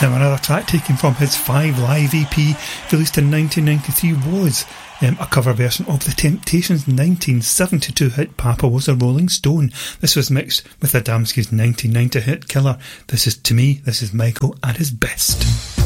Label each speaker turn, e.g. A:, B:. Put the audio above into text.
A: Now, another track taken from his 5 Live EP released in 1993 was a cover version of The Temptations' 1972 hit Papa Was a Rolling Stone. This was mixed with Adamski's 1990 hit Killer. This is To Me, this is Michael at his best.